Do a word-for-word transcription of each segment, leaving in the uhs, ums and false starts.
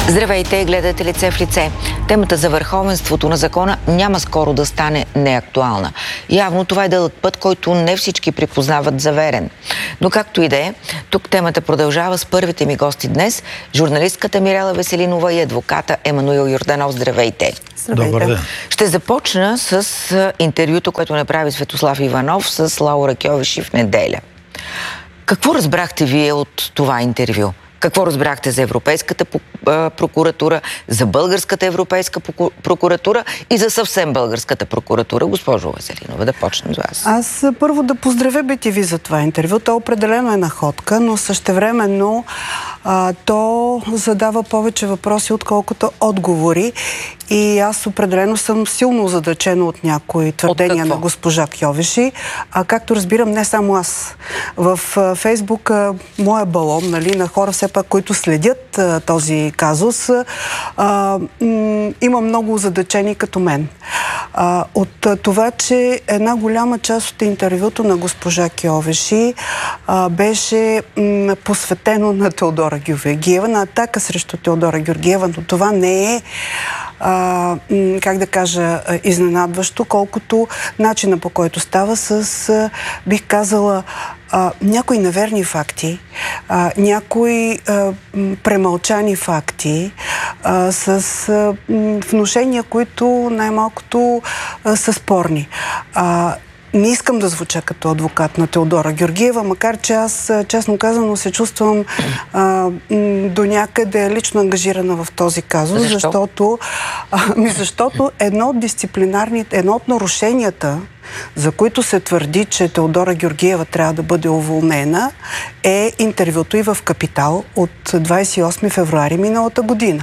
Здравейте, гледате Лице в лице. Темата за върховенството на закона няма скоро да стане неактуална. Явно това е дълъг път, който не всички припознават за верен. Но както и да е, тук темата продължава с първите ми гости днес. Журналистката Мирела Веселинова и адвоката Емануил Йорданов. Здравейте! Здравейте! Добър ден! Ще започна с интервюто, което направи Светослав Иванов с Лаура Кьовеши в неделя. Какво разбрахте вие от това интервю? Какво разбрахте за Европейската прокуратура, за Българската европейска прокуратура и за съвсем Българската прокуратура? Госпожо Веселинова, да почнем с вас. Аз първо да поздравя би ти ви за това интервю. То определено е находка, но същевременно а, то задава повече въпроси, отколкото отговори. И аз определено съм силно озадачена от някои твърдения на госпожа Кьовеши. А както разбирам, не само аз. В а, Фейсбук а, моя балон, нали, на хора все пак, които следят а, този казус, а, м, има много озадачени като мен. А, от а, това, че една голяма част от интервюто на госпожа Кьовеши а, беше м, посветено на Теодора Георгиева, на атака срещу Теодора Георгиева, но това не е А, как да кажа, изненадващо, колкото начина, по който става с, а, бих казала, а, някои неверни факти, а, някои а, премълчани факти, а, с а, внушения, които най-малкото а, са спорни. А, Не искам да звуча като адвокат на Теодора Георгиева, макар че аз, честно казано, се чувствам а, до някъде лично ангажирана в този казус, Защо? защото, а, ми защото едно от дисциплинарните, едно от нарушенията, за които се твърди, че Теодора Георгиева трябва да бъде уволнена, е интервюто и в Капитал от двадесет и осми февруари миналата година.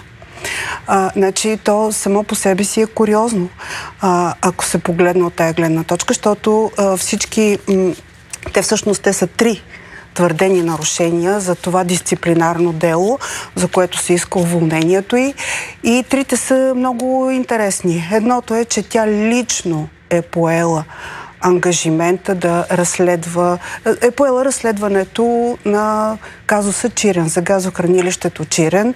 А, значи, то само по себе си е куриозно, а, ако се погледне от тая гледна точка, защото а, всички, м- те всъщност те са три твърдени нарушения за това дисциплинарно дело, за което се иска уволнението й. И трите са много интересни. Едното е, че тя лично е поела ангажимента да разследва, е поела разследването на казуса Чирен, за газохранилището Чирен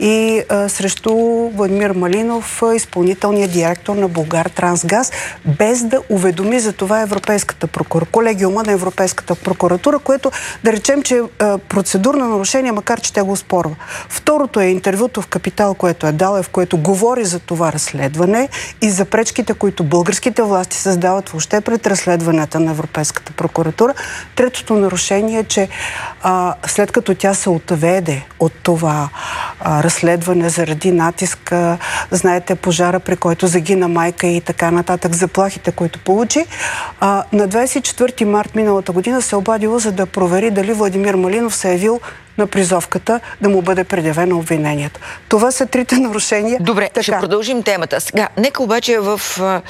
и а, срещу Владимир Малинов, изпълнителният директор на Булгартрансгаз, без да уведоми за това Европейската прокуратура, колегиума на Европейската прокуратура, което да речем, че е процедурно нарушение, макар че тя го оспорва. Второто е интервюто в Капитал, което е дал, в което говори за това разследване и за пречките, които българските власти създават въобще пред разследването на Европейската прокуратура. Третото нарушение е, че а, след като тя се отведе от това а, разследване заради натиска, знаете, пожара, при който загина майка и така нататък, заплахите, които получи, а, на двадесет и четвърти март миналата година се обадила, за да провери дали Владимир Малинов се е явил на призовката да му бъде предявено обвинението. Това са трите нарушения. Добре, така. Ще продължим темата. Сега, нека обаче в,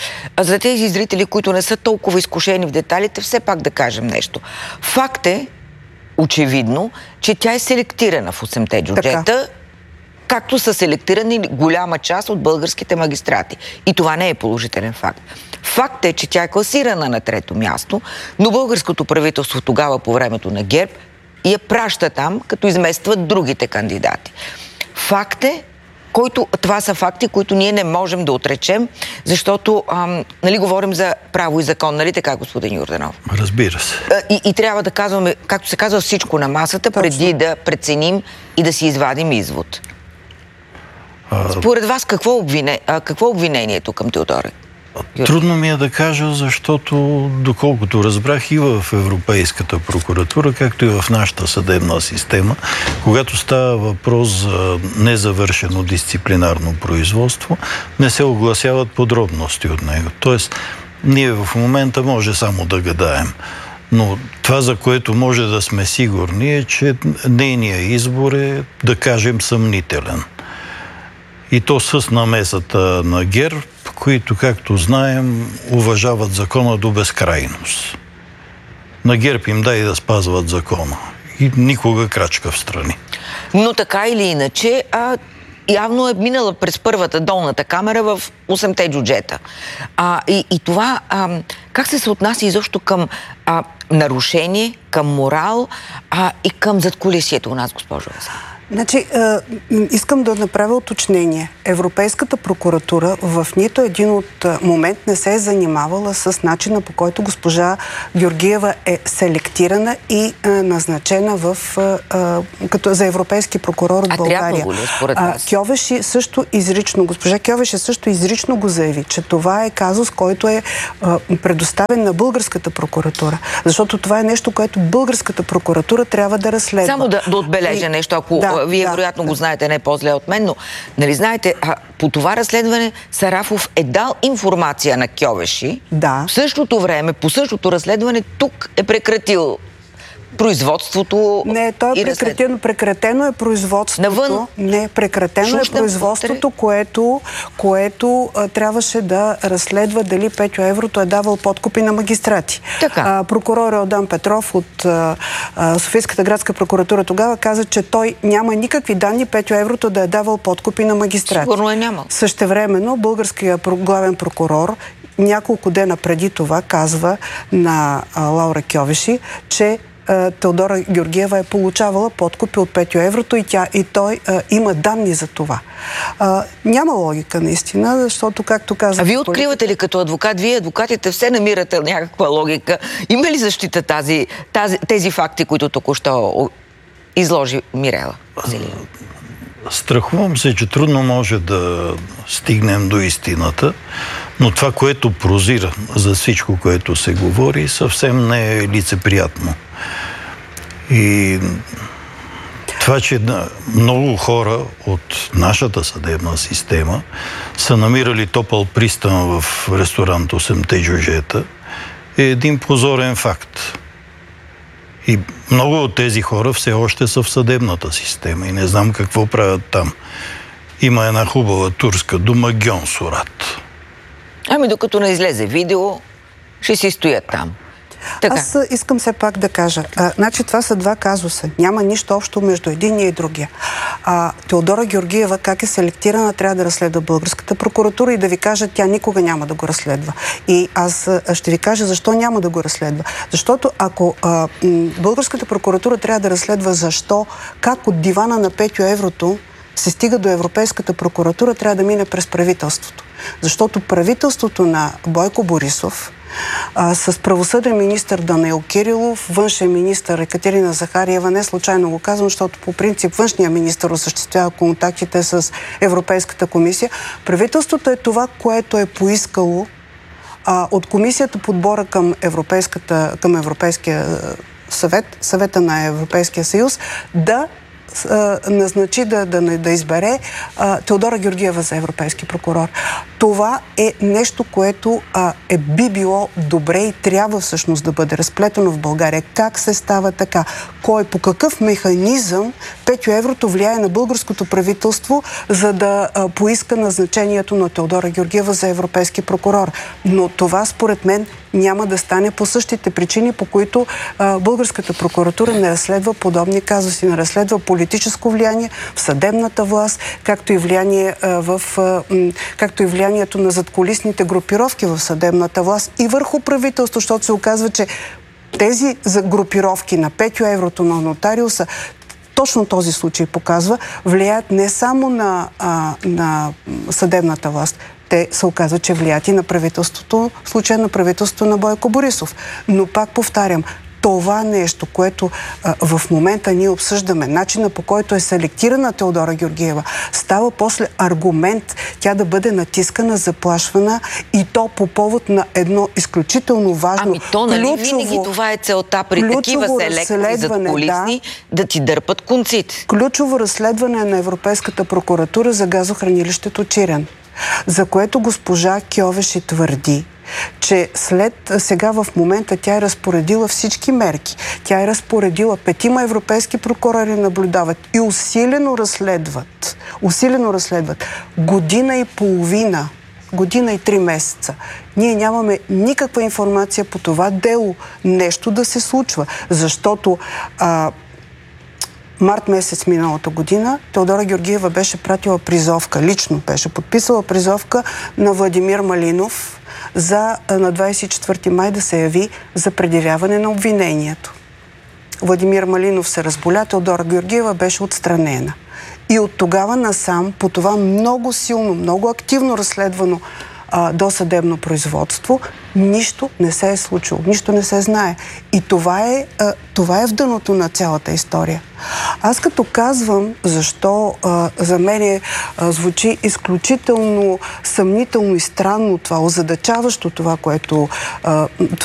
за тези зрители, които не са толкова изкушени в деталите, все пак да кажем нещо. Факт е, очевидно, че тя е селектирана в осемте джуджета, така, както са селектирани голяма част от българските магистрати. И това не е положителен факт. Факт е, че тя е класирана на трето място, но българското правителство тогава по времето на ГЕРБ я праща там, като изместват другите кандидати. Факт е, който, това са факти, които ние не можем да отречем, защото ам, нали, говорим за право и закон, нали така, господин Йорданов? Разбира се. И, и трябва да казваме, както се казва, всичко на масата, точно, преди да преценим и да си извадим извод. А... Според вас, какво, обвине, а, какво е обвинението към Теодора? Трудно ми е да кажа, защото, доколкото разбрах, и в Европейската прокуратура, както и в нашата съдебна система, когато става въпрос за незавършено дисциплинарно производство, не се огласяват подробности от него. Тоест, ние в момента може само да гадаем. Но това, за което може да сме сигурни, е, че нейният избор е, да кажем, съмнителен. И то с намесата на ГЕРБ, които, както знаем, уважават закона до безкрайност. На ГЕРБ им дай да спазват закона. И никога крачка в страни. Но така или иначе, а, явно е минала през първата долната камера в осемте джуджета. А, и, и това, а, как се се отнася изобщо към а, нарушение, към морал а, и към задкулисието у нас, госпожо Веселинова? Значи, е, искам да направя уточнение. Европейската прокуратура в нито един от момент не се е занимавала с начина, по който госпожа Георгиева е селектирана и е, назначена в, е, като за европейски прокурор от а България. Ли, според вас? А, Кьовеши също изрично, госпожа Кьовеши също изрично го заяви, че това е казус, който е, е предоставен на българската прокуратура. Защото това е нещо, което българската прокуратура трябва да разследва. Само да, да отбележа и... нещо, ако да, вие да, вероятно да. го знаете не по-зле от мен, но нали знаете, а, по това разследване Сарафов е дал информация на Кьовеши. Да. В същото време, по същото разследване, тук е прекратил производството. Не, то е прекратено. Прекратено е производството. Навън? Не, прекратено Шушна, е производството, което, което а, трябваше да разследва дали Петьо Еврото е давал подкупи на магистрати. Така. Прокурор Елдан Петров от а, а, Софийската градска прокуратура тогава каза, че той няма никакви данни Петьо Еврото да е давал подкупи на магистрати. Сигурно е нямал. Същевременно българският главен прокурор няколко дена преди това казва на а, Лаура Кьовеши, че Теодора Георгиева е получавала подкупи от Петьо Еврото и, тя, и той а, има данни за това. А, няма логика наистина, защото, както казах... А вие откривате ли като адвокат? Вие, адвокатите, все намирате някаква логика. Има ли защита тази, тази, тези факти, които току-що изложи Мирела Василева? Страхувам се, че трудно може да стигнем до истината, но това, което прозира за всичко, което се говори, съвсем не е лицеприятно. И това, че много хора от нашата съдебна система са намирали топъл пристан в ресторант осемте джуджета, е един позорен факт. И много от тези хора все още са в съдебната система и не знам какво правят там. Има една хубава турска дума гьонсурат. Ами докато не излезе видео, ще си стоят там. Така. Аз искам все пак да кажа. А, значи това са два казуса. Няма нищо общо между единия и другия. А, Теодора Георгиева, как е селектирана, трябва да разследва българската прокуратура и да ви кажа, тя никога няма да го разследва. И аз ще ви кажа защо няма да го разследва. Защото ако а, м, българската прокуратура трябва да разследва защо, как от дивана на Петьо Еврото се стига до Европейската прокуратура, трябва да мине през правителството. Защото правителството на Бойко Борисов А, с правосъден министър Данаил Кирилов, външен министър Екатерина Захариева, не случайно го казвам, защото по принцип външният министър осъществява контактите с Европейската комисия. Правителството е това, което е поискало а, от комисията подбора към, Европейската, към Европейския съвет, съвета на Европейския съюз, да назначи да, да, да избере а, Теодора Георгиева за европейски прокурор. Това е нещо, което а, е би било добре и трябва всъщност да бъде разплетено в България. Как се става така? Кой, по какъв механизъм Петьо Еврото влияе на българското правителство, за да а, поиска назначението на Теодора Георгиева за европейски прокурор? Но това, според мен, няма да стане по същите причини, по които а, българската прокуратура не разследва подобни казуси, не разследва политическо влияние в съдебната власт, както и влияние а, в а, м, както и влиянието на задкулисните групировки в съдебната власт и върху правителство, защото се оказва, че тези групировки на Петьо Еврото, на нотариуса, точно този случай показва, влияят не само на, а, на съдебната власт, те се оказва, че влият и на правителството, в случая на правителството на Бойко Борисов. Но пак повтарям, това нещо, което а, в момента ние обсъждаме, начина по който е селектирана Теодора Георгиева, става после аргумент тя да бъде натискана, заплашвана и то по повод на едно изключително важно, ами то, нали, ключово, винаги това е целта при такива селекции задкулисни, да, да ти дърпат конците. Ключово разследване на Европейската прокуратура за газохранилището Чирен, за което госпожа Кьовеши твърди, че след сега в момента тя е разпоредила всички мерки. Тя е разпоредила петима европейски прокурори наблюдават и усилено разследват. Усилено разследват. Година и половина, година и три месеца. Ние нямаме никаква информация по това дело. Нещо да се случва. Защото а, март месец миналата година Теодора Георгиева беше пратила призовка, лично беше подписала призовка на Владимир Малинов за на двадесет и четвърти май да се яви за предявяване на обвинението. Владимир Малинов се разболя, Теодора Георгиева беше отстранена. И от тогава насам, по това много силно, много активно разследвано а, досъдебно производство, нищо не се е случило, нищо не се знае. И това е, а, това е в дъното на цялата история. Аз като казвам защо а, за мен а, звучи изключително съмнително и странно това, озадачаващо това, което а,